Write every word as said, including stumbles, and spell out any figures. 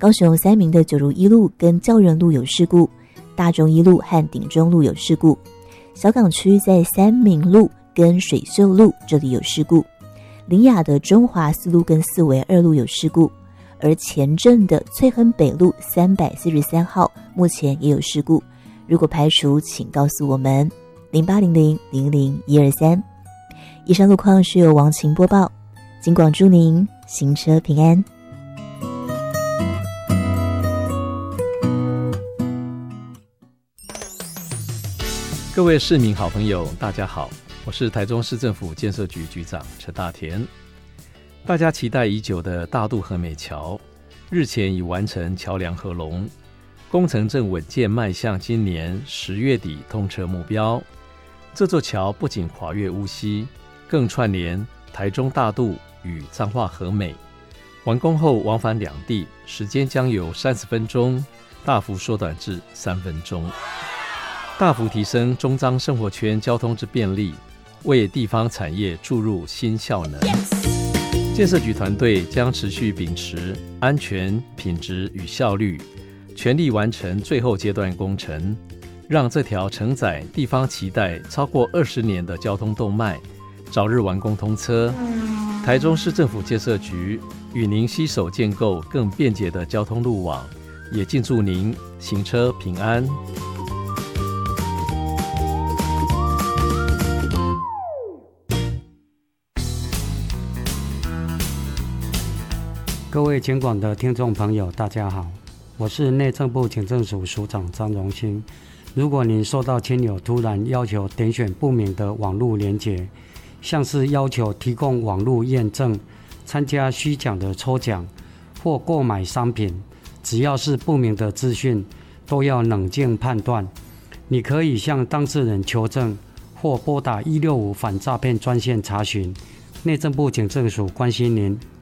高雄三民的九如一路跟教仁路有事故，大中一路和顶中路有事故，小港区在三民路跟水秀路这里有事故，林雅的中华四路跟四维二路有事故，而前镇的翠亨北路三百四十三号目前也有事故。如果排除，请告诉我们零八零零零零一二三。以上路况是由王晴播报，警广祝您行车平安。 各位市民好朋友，大家好，我是台中市政府建设局局长陈大田。大家期待已久的大渡和美桥日前已完成桥梁合龙，工程正稳健迈向今年十月底通车目标。这座桥不仅跨越乌溪，更串联台中大渡与彰化和美，完工后往返两地时间将由三十分钟大幅缩短至三分钟，大幅提升中彰生活圈交通之便利，为地方产业注入新效能。建设局团队将持续秉持安全、品质与效率，全力完成最后阶段工程，让这条承载地方期待超过二十年的交通动脉早日完工通车。台中市政府建设局与您携手建构更便捷的交通路网，也敬祝您行车平安。 各位警广的听众朋友，大家好，我是内政部警政署署长张荣兴。如果您收到亲友突然要求点选不明的网络连结，像是要求提供网络验证、参加虚假的抽奖或购买商品，只要是不明的资讯，都要冷静判断。你可以向当事人求证，或拨打一六五反诈骗专线查询。内政部警政署关心您。